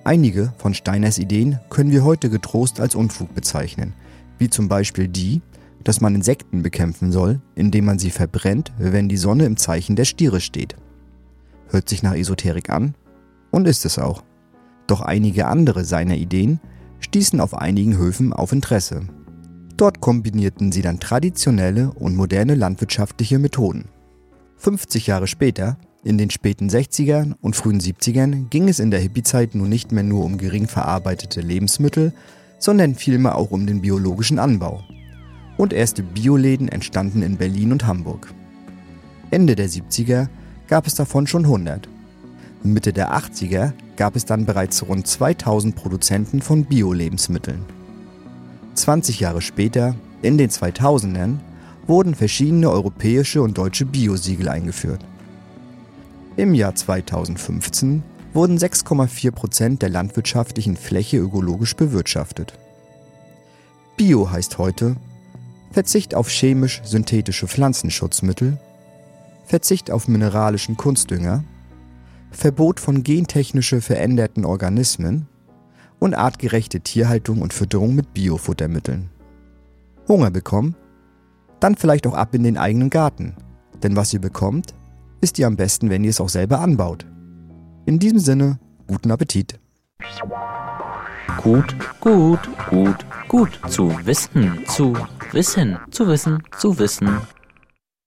Einige von Steiners Ideen können wir heute getrost als Unfug bezeichnen, wie zum Beispiel die, dass man Insekten bekämpfen soll, indem man sie verbrennt, wenn die Sonne im Zeichen der Stiere steht. Hört sich nach Esoterik an und ist es auch. Doch einige andere seiner Ideen stießen auf einigen Höfen auf Interesse. Dort kombinierten sie dann traditionelle und moderne landwirtschaftliche Methoden. 50 Jahre später, in den späten 60ern und frühen 70ern, ging es in der Hippie-Zeit nun nicht mehr nur um gering verarbeitete Lebensmittel, sondern vielmehr auch um den biologischen Anbau. Und erste Bioläden entstanden in Berlin und Hamburg. Ende der 70er gab es davon schon 100. Mitte der 80er gab es dann bereits rund 2000 Produzenten von Bio-Lebensmitteln. 20 Jahre später, in den 2000ern, wurden verschiedene europäische und deutsche Biosiegel eingeführt. Im Jahr 2015 wurden 6,4% der landwirtschaftlichen Fläche ökologisch bewirtschaftet. Bio heißt heute Verzicht auf chemisch-synthetische Pflanzenschutzmittel, Verzicht auf mineralischen Kunstdünger, Verbot von gentechnisch veränderten Organismen und artgerechte Tierhaltung und Fütterung mit Biofuttermitteln. Hunger bekommen? Dann vielleicht auch ab in den eigenen Garten, denn was ihr bekommt, wisst ihr am besten, wenn ihr es auch selber anbaut. In diesem Sinne, guten Appetit! Gut zu wissen, zu wissen.